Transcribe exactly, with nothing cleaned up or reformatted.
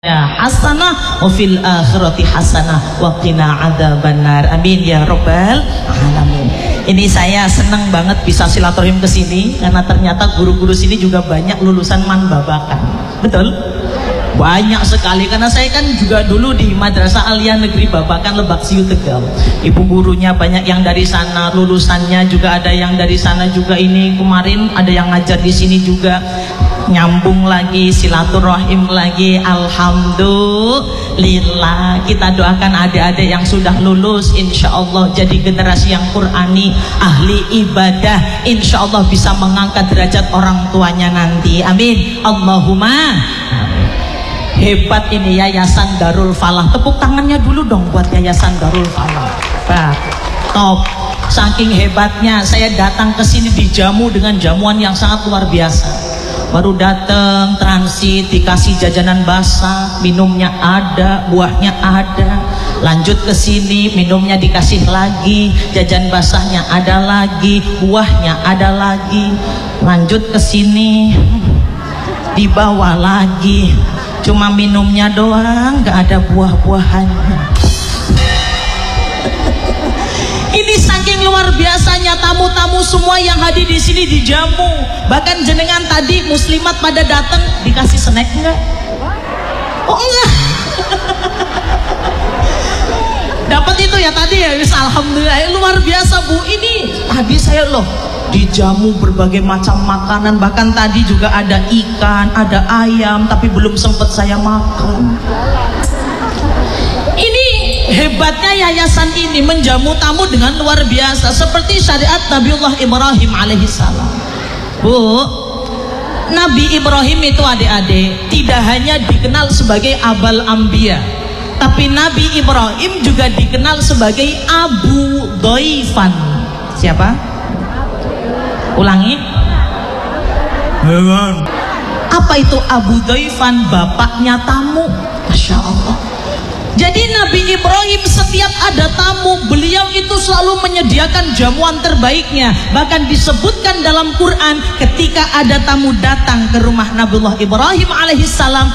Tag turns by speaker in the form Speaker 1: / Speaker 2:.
Speaker 1: hasanah wa fil akhirati hasanah wa qina adzabannar. Amin ya rabbal alamin. Ini saya senang banget bisa silaturahim ke sini karena ternyata guru-guru sini juga banyak lulusan Man Babakan. Betul? Banyak sekali karena saya kan juga dulu di Madrasah Aliyah Negeri Babakan Lebak Siu Tegal. Ibu gurunya banyak yang dari sana, lulusannya juga ada yang dari sana juga. Ini kemarin ada yang ngajar di sini juga. Nyambung lagi, silaturahim lagi. Alhamdulillah. Kita doakan adik-adik yang sudah lulus insya Allah jadi generasi yang Qurani, ahli ibadah, insya Allah bisa mengangkat derajat orang tuanya nanti. Amin Allahumma amin. Hebat ini Yayasan Darul Falah. Tepuk tangannya dulu dong buat Yayasan Darul Falah. Bah, top. Saking hebatnya saya datang ke sini dijamu dengan jamuan yang sangat luar biasa. Baru datang transit dikasih jajanan basah, minumnya ada, buahnya ada. Lanjut ke sini minumnya dikasih lagi, jajan basahnya ada lagi, buahnya ada lagi. Lanjut ke sini dibawa lagi, cuma minumnya doang, nggak ada buah-buahannya. Ini saking luar biasanya tamu-tamu semua yang hadir di sini dijamu. Bahkan jenengan tadi muslimat pada datang dikasih snack enggak? Oh enggak. Dapat itu ya tadi ya, alhamdulillah. Luar biasa Bu. Ini tadi saya loh dijamu berbagai macam makanan. Bahkan tadi juga ada ikan, ada ayam, tapi belum sempat saya makan. Ini hebatnya yayasan ini menjamu tamu dengan luar biasa seperti syariat Nabiullah Ibrahim alaihissalam. Bu, Nabi Ibrahim itu adik-adik tidak hanya dikenal sebagai Abul Anbiya, tapi Nabi Ibrahim juga dikenal sebagai Abu Dhaifan. Siapa? Ulangi. Apa itu Abu Dhaifan? Bapaknya tamu. Masya Allah. Jadi Nabi Ibrahim setiap ada tamu, beliau itu selalu menyediakan jamuan terbaiknya. Bahkan disebutkan dalam Quran ketika ada tamu datang ke rumah Nabiullah Ibrahim alaihissalam,